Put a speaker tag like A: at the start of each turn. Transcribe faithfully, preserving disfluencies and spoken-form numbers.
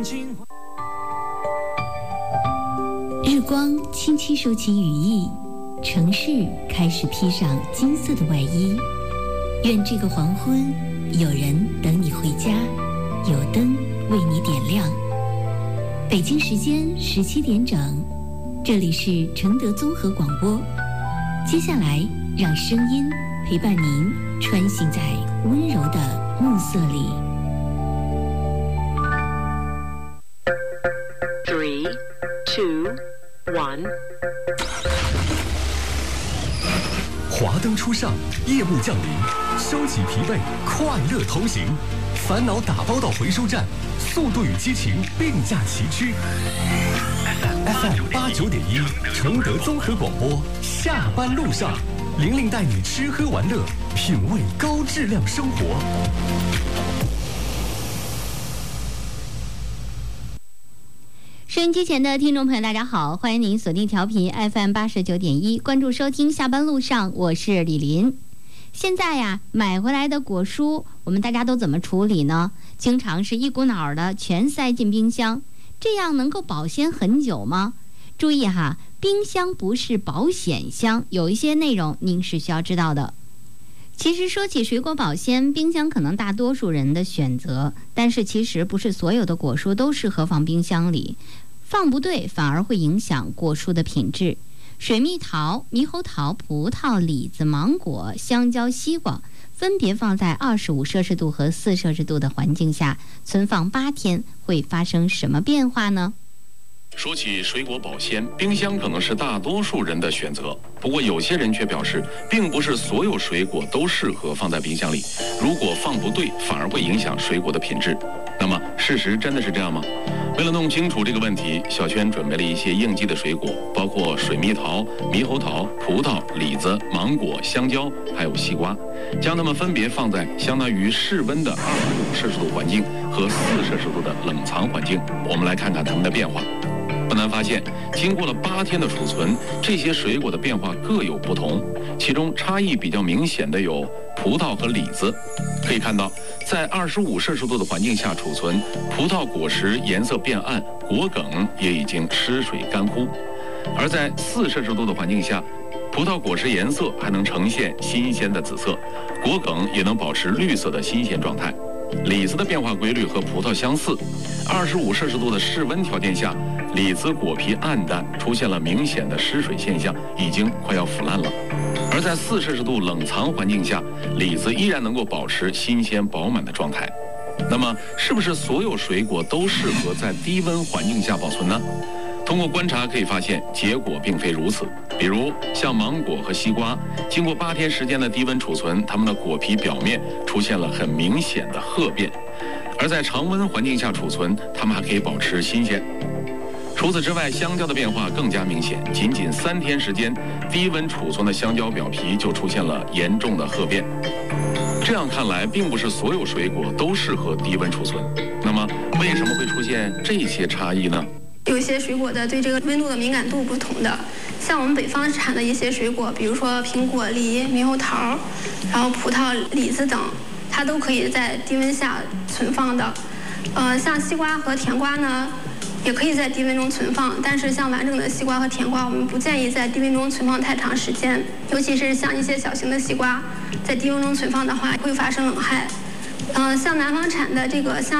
A: 日光轻轻收起羽翼，城市开始披上金色的外衣。愿这个黄昏，有人等你回家，有灯为你点亮。北京时间十七点整，这里是承德综合广播。接下来，让声音陪伴您穿行在温柔的暮色里。
B: Three, two, one。
C: 华灯初上，夜幕降临，收起疲惫，快乐同行，烦恼打包到回收站，速度与激情并驾齐驱。F M 八九点一，承德综合广播，下班路上，玲玲带你吃喝玩乐，品味高质量生活。
D: 收音机前的听众朋友大家好，欢迎您锁定调频 F M 八十九点一，关注收听下班路上，我是李林。现在呀，买回来的果蔬我们大家都怎么处理呢？经常是一股脑儿的全塞进冰箱，这样能够保鲜很久吗？注意哈，冰箱不是保险箱，有一些内容您是需要知道的。其实说起水果保鲜，冰箱可能大多数人的选择，但是其实不是所有的果蔬都适合放冰箱里，放不对反而会影响果蔬的品质。水蜜桃、猕猴桃、葡萄、李子、芒果、香蕉、西瓜分别放在二十五摄氏度和四摄氏度的环境下存放八天，会发生什么变化呢？
E: 说起水果保鲜，冰箱可能是大多数人的选择，不过有些人却表示，并不是所有水果都适合放在冰箱里，如果放不对，反而会影响水果的品质。那么，事实真的是这样吗？为了弄清楚这个问题，小轩准备了一些应季的水果，包括水蜜桃、猕猴桃、葡萄、李子、芒果、香蕉，还有西瓜，将它们分别放在相当于室温的二十五摄氏度环境和四摄氏度的冷藏环境，我们来看看它们的变化。不难发现，经过了八天的储存，这些水果的变化各有不同，其中差异比较明显的有葡萄和李子。可以看到，在二十五摄氏度的环境下储存，葡萄果实颜色变暗，果梗也已经失水干枯；而在四摄氏度的环境下，葡萄果实颜色还能呈现新鲜的紫色，果梗也能保持绿色的新鲜状态。李子的变化规律和葡萄相似，二十五摄氏度的室温条件下，李子果皮暗淡，出现了明显的失水现象，已经快要腐烂了。而在四摄氏度冷藏环境下，李子依然能够保持新鲜饱满的状态。那么，是不是所有水果都适合在低温环境下保存呢？通过观察可以发现，结果并非如此。比如像芒果和西瓜，经过八天时间的低温储存，它们的果皮表面出现了很明显的褐变；而在常温环境下储存，它们还可以保持新鲜。除此之外，香蕉的变化更加明显，仅仅三天时间，低温储存的香蕉表皮就出现了严重的褐变。这样看来，并不是所有水果都适合低温储存。那么，为什么会出现这些差异呢？
F: 有些水果的对这个温度的敏感度不同的，像我们北方产的一些水果，比如说苹果、梨、猕猴桃，然后葡萄、李子等，它都可以在低温下存放的。呃，像西瓜和甜瓜呢，也可以在低温中存放，但是像完整的西瓜和甜瓜，我们不建议在低温中存放太长时间，尤其是像一些小型的西瓜，在低温中存放的话会发生冷害。嗯、呃，像南方产的这个像